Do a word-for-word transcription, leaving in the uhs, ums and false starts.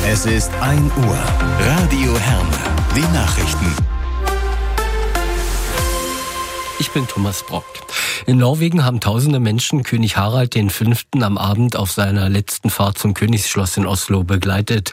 Es ist ein Uhr. Radio Herne. Die Nachrichten. Ich bin Thomas Brock. In Norwegen haben tausende Menschen König Harald den Fünften am Abend auf seiner letzten Fahrt zum Königsschloss in Oslo begleitet.